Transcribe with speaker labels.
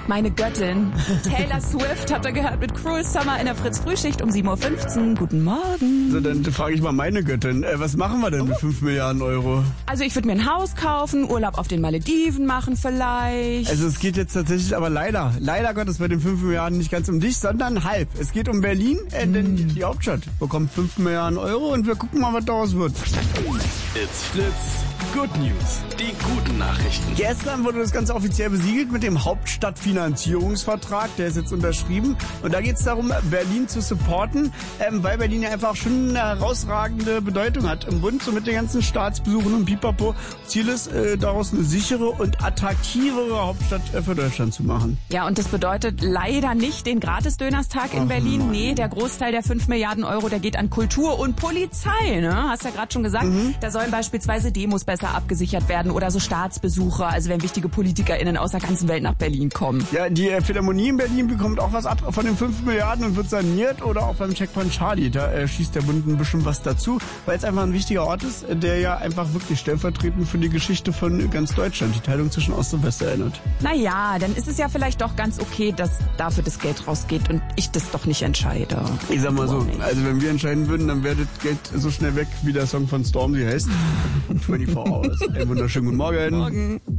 Speaker 1: Meine Göttin. Taylor Swift habt ihr gehört mit Cruel Summer in der Fritz-Frühschicht um 7.15 Uhr. Guten Morgen.
Speaker 2: So, dann frage ich mal meine Göttin. Was machen wir denn mit 5 Milliarden Euro?
Speaker 1: Also ich würde mir ein Haus kaufen, Urlaub auf den Malediven machen vielleicht.
Speaker 2: Also es geht jetzt tatsächlich aber leider Gottes bei den 5 Milliarden nicht ganz um dich, sondern halb. Es geht um Berlin, denn die Hauptstadt bekommt 5 Milliarden Euro und wir gucken mal, was daraus wird.
Speaker 3: It's Flitz. Good News. Die guten Nachrichten.
Speaker 2: Gestern wurde das Ganze offiziell besiegelt mit dem Hauptstadtfinanzierungsvertrag. Der ist jetzt unterschrieben. Und da geht es darum, Berlin zu supporten, weil Berlin ja einfach schon eine herausragende Bedeutung hat im Bund, so mit den ganzen Staatsbesuchen und Pipapo. Ziel ist, daraus eine sichere und attraktivere Hauptstadt für Deutschland zu machen.
Speaker 1: Ja, und das bedeutet leider nicht den Gratis-Dönerstag in Berlin.
Speaker 2: Mann.
Speaker 1: Nee, der Großteil der 5 Milliarden Euro, der geht an Kultur und Polizei. Ne? Hast ja gerade schon gesagt, da sollen beispielsweise Demos besser abgesichert werden oder so Staatsbesuche, also wenn wichtige PolitikerInnen aus der ganzen Welt nach Berlin kommen.
Speaker 2: Ja, die Philharmonie in Berlin bekommt auch was ab von den 5 Milliarden und wird saniert, oder auch beim Checkpoint Charlie. Da schießt der Bund ein bisschen was dazu, weil es einfach ein wichtiger Ort ist, der ja einfach wirklich stellvertretend für die Geschichte von ganz Deutschland, die Teilung zwischen Ost und West erinnert.
Speaker 1: Naja, dann ist es ja vielleicht doch ganz okay, dass dafür das Geld rausgeht und ich das doch nicht entscheide.
Speaker 2: Ich sag mal so, also wenn wir entscheiden würden, dann wäre das Geld so schnell weg, wie der Song von Stormzy heißt. 24 Hours. Einen wunderschönen guten Morgen.
Speaker 1: Morgen.